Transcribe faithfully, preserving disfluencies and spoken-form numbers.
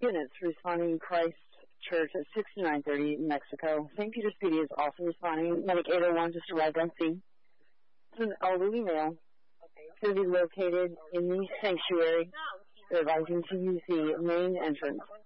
Units responding Christ Church at sixty-nine thirty Mexico. Saint Peter's P D is also responding. Medic eight oh one just arrived on scene. It's an elderly male to be located in the sanctuary. They're advising to use the main entrance.